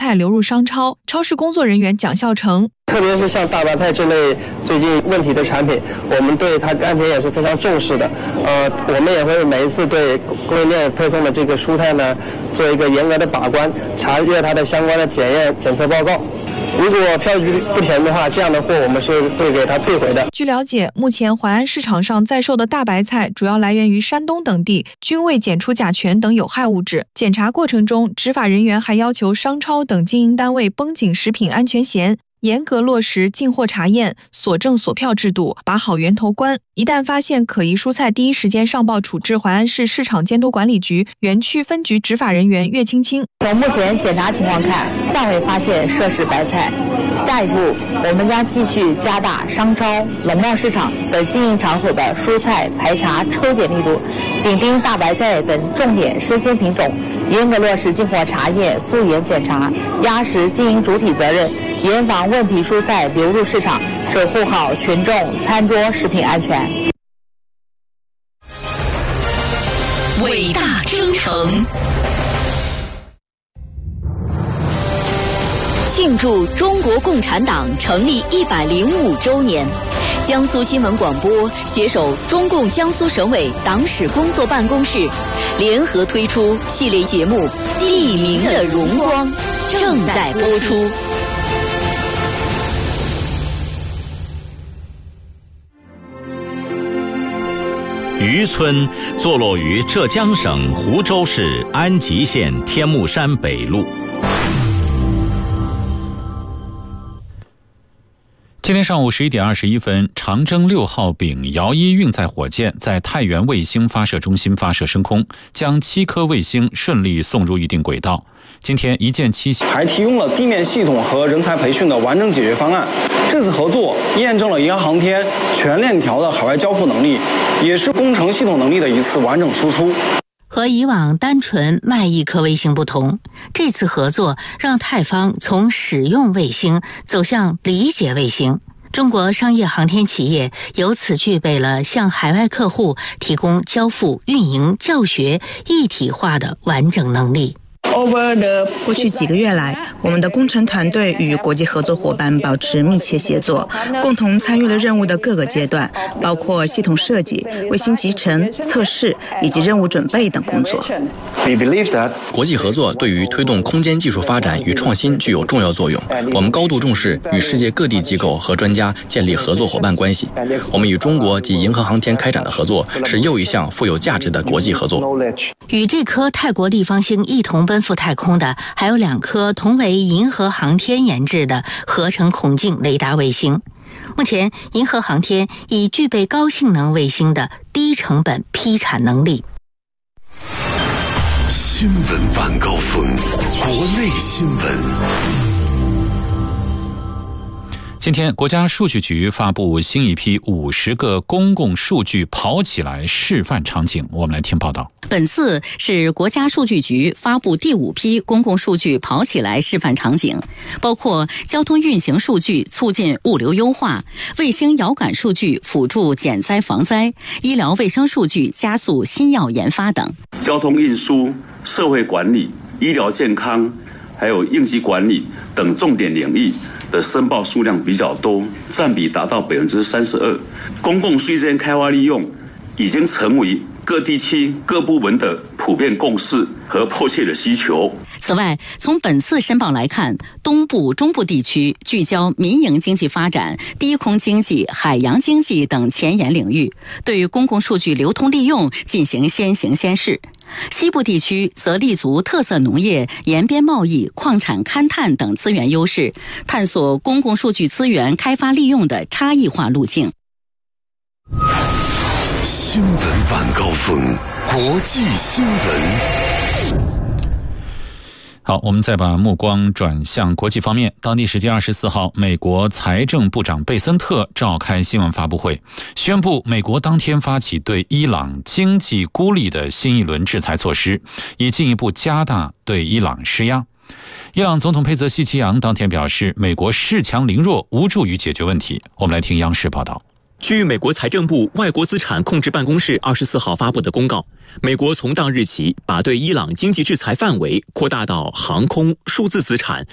菜流入商超，超市工作人员蒋孝成。 特别是像大白菜这类最近问题的产品，我们对它安全也是非常重视的。我们也会每一次对供应链配送的这个蔬菜呢，做一个严格的把关，查阅它的相关的检验检测报告。如果票据不填的话，这样的货我们是会给它退回的。 据了解，目前淮安市场上在售的大白菜主要来源于山东等地，均未检出甲醛等有害物质。检查过程中，执法人员还要求商超等经营单位绷紧食品安全弦，严格落实进货查验、锁证锁票制度，把好源头关。一旦发现可疑蔬菜，第一时间上报处置淮安市市场监督管理局园区分局执法人员岳青青。 从目前检查情况看，暂未发现涉事白菜。下一步，我们将继续加大商超、农贸市场等经营场所的蔬菜排查抽检力度，紧盯大白菜等重点生鲜品种，严格落实进货查验、溯源检查，压实经营主体责任，严防问题蔬菜流入市场，守护好群众餐桌食品安全。 伟大征程，庆祝中国共产党成立105周年，江苏新闻广播携手中共江苏省委党史工作办公室，联合推出系列节目《地名的荣光》，正在播出。 渔村坐落于浙江省湖州市安吉县天目山北麓。今天上午11点21分，长征6号丙遥1运载火箭在太原卫星发射中心发射升空，将7颗卫星顺利送入预定轨道。今天一箭7星， 还提供了地面系统和人才培训的完整解决方案。这次合作验证了银河航天全链条的海外交付能力，也是工程系统能力的一次完整输出。 和以往单纯卖一颗卫星不同，这次合作让泰方从使用卫星走向理解卫星。中国商业航天企业由此具备了向海外客户提供交付、运营、教学一体化的完整能力。 过去几个月来，我们的工程团队与国际合作伙伴保持密切协作，共同参与了任务的各个阶段，包括系统设计、卫星集成、测试以及任务准备等工作。 国际合作对于推动空间技术发展与创新具有重要作用。我们高度重视与世界各地机构和专家建立合作伙伴关系。我们与中国及银河航天开展的合作是又一项富有价值的国际合作。 与这颗泰国立方星一同奔赴太空的还有2颗同为银河航天研制的合成孔径雷达卫星。目前银河航天已具备高性能卫星的低成本批产能力。 新闻晚高峰，国内新闻。 今天，国家数据局发布新一批50个公共数据跑起来示范场景。我们来听报道。 本次是国家数据局发布第5批公共数据跑起来示范场景，包括交通运行数据促进物流优化、卫星遥感数据辅助减灾防灾、医疗卫生数据加速新药研发等。 交通运输、社会管理、医疗健康，还有应急管理等重点领域的申报数量比较多，占比达到32%。公共数据之间开发利用已经成为各地区各部门的普遍共识和迫切的需求。 此外，从本次申报来看，东部、中部地区聚焦民营经济发展、低空经济、海洋经济等前沿领域，对于公共数据流通利用进行先行先试。西部地区则立足特色农业、沿边贸易、矿产勘探等资源优势，探索公共数据资源开发利用的差异化路径。 新闻晚高峰，国际新闻。 好，我们再把目光转向国际方面。当地时间24号，美国财政部长贝森特召开新闻发布会，宣布美国当天发起对伊朗经济孤立的新一轮制裁措施，以进一步加大对伊朗施压。伊朗总统佩泽西奇扬当天表示，美国恃强凌弱，无助于解决问题。我们来听央视报道。 据美国财政部外国资产控制办公室24号发布的公告，美国从当日起把对伊朗经济制裁范围扩大到航空、数字资产、